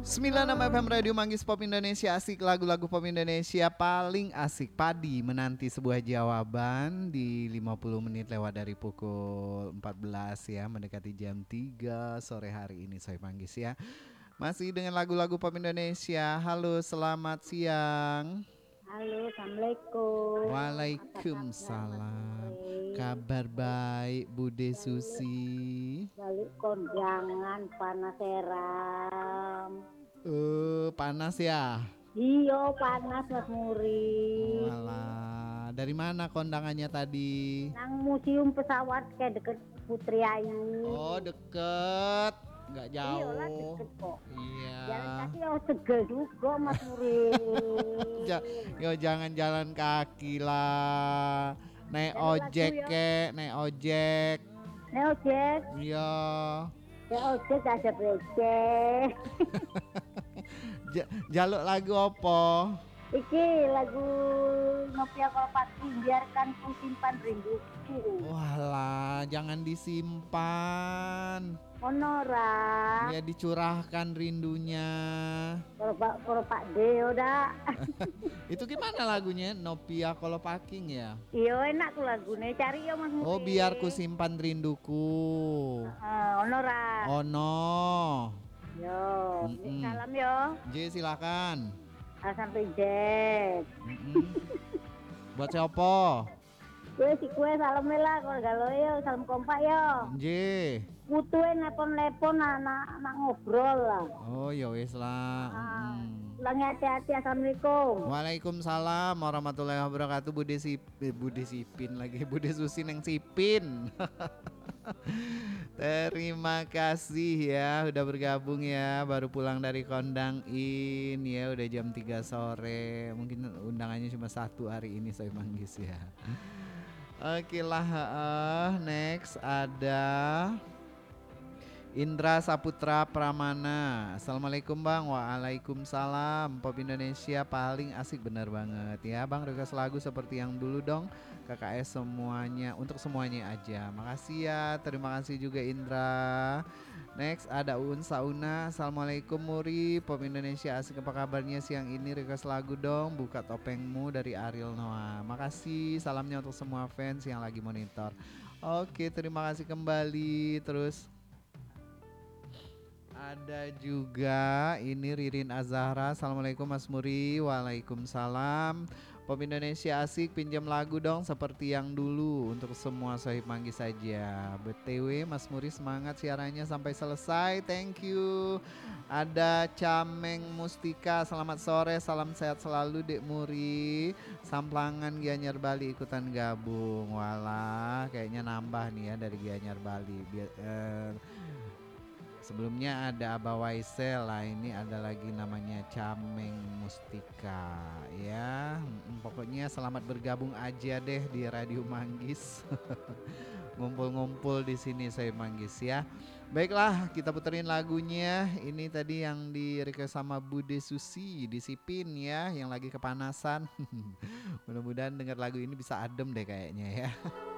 96 FM Radio Manggis Pop Indonesia, asik lagu-lagu pop Indonesia paling asik. Padi menanti sebuah jawaban di 50 menit lewat dari pukul 14 ya, mendekati jam 3 sore hari ini saya Manggis ya. Masih dengan lagu-lagu pop Indonesia. Halo, selamat siang. Halo, assalamualaikum. Waalaikumsalam. Kabar baik, Bude Susi. Balik kondangan panas seram. Panas ya? Iya, panas Mas Muri. Walah, dari mana kondangannya tadi? Nang museum pesawat kayak deket Putri Ayu. Oh, deket, nggak jauh. Iya lah, deket kok. Iya. Jalan kaki ya segel juga Mas Muri. Yo jangan jalan kaki lah. Naik ojek kek, naik ojek. Naik ojek. Iya. Naik ojek ada becek. Jaluk lagu apa? Iki lagu Novia Kolopati, biarkan ku simpan rinduku. Walah, jangan disimpan. Honora. Ya dicurahkan rindunya. Kalau Pak Deo dah. Itu gimana lagunya? Novia Kolopaking ya? Iya enak tuh lagunya, cari ya Mas Muri. Oh, biar ku simpan rinduku. Honora. Ono. Yo, salam yo. J silakan. Sampai Jet. Buat siapa? Kue salam lah kalau galau yo, salam kompak yo. J. Butuhe nepon-nepon anak ngobrol lah. Oh ya wis lah. Ulangi hati-hati. Assalamualaikum. Waalaikumsalam warahmatullahi wabarakatuh. Bude Sipin lagi. Bude Susi neng Sipin. Terima kasih ya udah bergabung ya, baru pulang dari kondangin ya, udah jam 3 sore. Mungkin undangannya cuma satu hari ini saya Manggis ya. Oke lah, next ada Indra Saputra Pramana. Assalamualaikum Bang. Waalaikumsalam. Pop Indonesia paling asik, bener banget ya Bang. Request lagu seperti yang dulu dong, KKS semuanya, untuk semuanya aja. Makasih ya, terima kasih juga Indra. Next ada Uun Sauna. Assalamualaikum Muri, Pop Indonesia asik, apa kabarnya siang ini? Request lagu dong, Buka Topengmu dari Ariel Noah. Makasih, salamnya untuk semua fans yang lagi monitor. Oke, terima kasih kembali. Terus ada juga ini Ririn Azahra. Assalamualaikum Mas Muri. Waalaikumsalam. Pop Indonesia asik, pinjam lagu dong seperti yang dulu untuk semua Sohib Manggis saja. BTW Mas Muri semangat siarannya sampai selesai. Thank you. Ada Cameng Mustika. Selamat sore, salam sehat selalu Dek Muri. Samplangan Gianyar Bali ikutan gabung. Walah, kayaknya nambah nih ya dari Gianyar Bali. Sebelumnya ada Aba Waisel lah, ini ada lagi namanya Cameng Mustika ya. Pokoknya selamat bergabung aja deh di Radio Manggis. Ngumpul-ngumpul di sini saya Manggis ya. Baiklah, kita puterin lagunya. Ini tadi yang di request sama Bude Susi, disipin ya, yang lagi kepanasan. Mudah-mudahan dengar lagu ini bisa adem deh kayaknya ya.